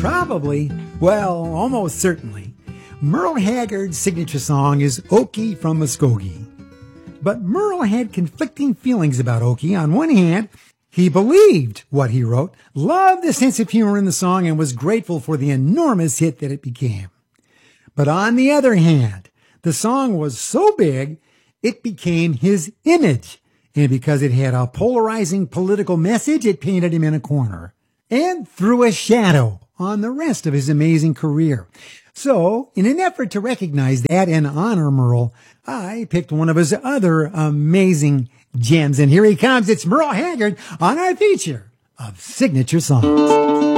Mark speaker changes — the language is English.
Speaker 1: Probably, well, almost certainly, Merle Haggard's signature song is Okie from Muskogee. But Merle had conflicting feelings about Okie. On one hand, he believed what he wrote, loved the sense of humor in the song, and was grateful for the enormous hit that it became. But on the other hand, the song was so big, it became his image. And because it had a polarizing political message, it painted him in a corner and threw a shadow on the rest of his amazing career. So, in an effort to recognize that and honor Merle, I picked one of his other amazing gems. And here he comes. It's Merle Haggard on our feature of signature songs.